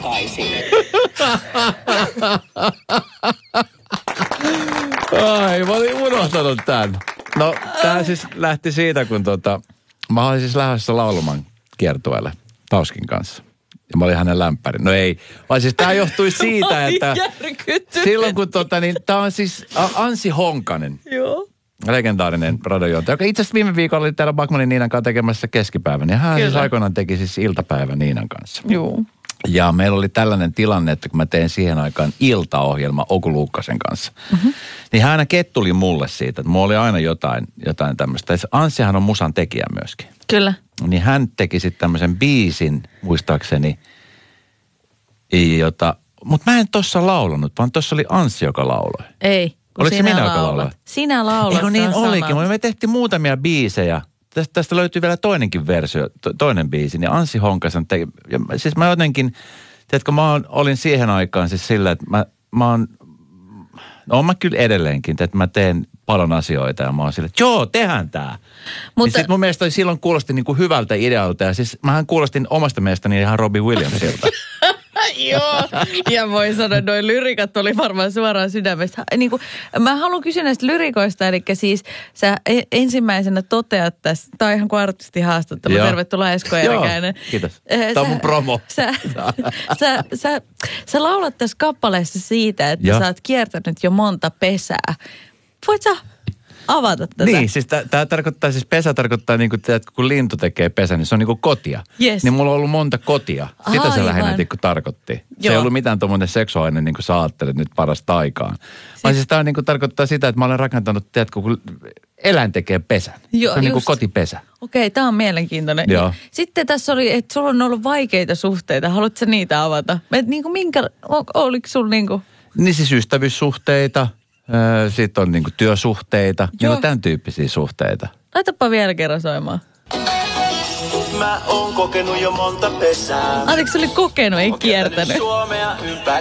takaisin. Ai, mä olin unohtanut tämän. No, tää siis lähti siitä, kun mä olin siis lähdössä laulumaan kiertueelle Tauskin kanssa. Ja mä olin hänen lämpäri. No ei, vaan siis tää johtui siitä, että silloin kun niin tää on siis Anssi Honkanen. Joo. Legendaarinen radiojuontaja, joka itse asiassa viime viikolla oli täällä Backmanin Niinan kanssa tekemässä keskipäivän. Ja hän siis aikoinaan teki siis iltapäivän Niinan kanssa. Joo. Ja meillä oli tällainen tilanne, että kun mä tein siihen aikaan iltaohjelma Oku Luukkasen kanssa, niin hän aina kettuli mulle siitä, että mulla oli aina jotain tämmöistä. Anssihan on musan tekijä myöskin. Kyllä. Niin hän teki sitten tämmöisen biisin, muistaakseni, mutta mä en tossa laulanut, vaan tossa oli Anssi, joka lauloi. Ei. Oliko se minä, joka lauloi? Sinä laulat. Eikö niin olikin? Me tehtiin muutamia biisejä. Tästä löytyy vielä toinenkin versio, toinen biisi. Niin Anssi Honkasen teki. Siis mä jotenkin, tiedätkö, olin siihen aikaan siis sillä, että mä oon, no mä kyllä edelleenkin, että mä teen paljon asioita ja mä oon sillä, että joo, tehdään tää. Mutta niin sit mun mielestä silloin kuulosti niin kuin hyvältä idealta ja siis mähän kuulostin omasta mielestäni ihan Robbie Williamsilta. Joo, ja voi sanoa, noi lyrikat oli varmaan suoraan sydämestä. Niin kuin, mä haluan kysyä näistä lyrikoista, eli siis sä ensimmäisenä toteat tässä, tää on ihan kuin artistihaastattelu. Tervetuloa Esko Eerikäinen. Kiitos. Tää on mun promo. Sä laulat tässä kappaleessa siitä, että sä oot kiertänyt jo monta pesää. Voit sä avata tätä? Niin, siis tämä tarkoittaa, siis pesä tarkoittaa niin kuin, että kun lintu tekee pesä, niin se on niin kuin kotia. Yes. Niin mulla on ollut monta kotia. Sitä se lähinnä niin kuin tarkoitti. Joo. Se ei ollut mitään tommoinen seksuaalinen, niin kuin sä ajattelet nyt parasta aikaan. Vaan siis tämä niin kuin tarkoittaa sitä, että mä olen rakentanut, tiedätkö, kun eläin tekee pesän. Joo, se on niin kuin kotipesä. Okei, tämä on mielenkiintoinen. Joo. Sitten tässä oli, että sulla on ollut vaikeita suhteita. Haluatko sä niitä avata? Niin kuin oliko sulla niin kuin? Niin siis ystävyyssuhteita. Sitten on niinku työsuhteita, niin on tämän tyyppisiä suhteita. Laitapa vielä kerran soimaan. Mä oon kokenut jo monta pesää. Anteeksi, se oli kokenut, ei kiertänyt. Suomea ympäri.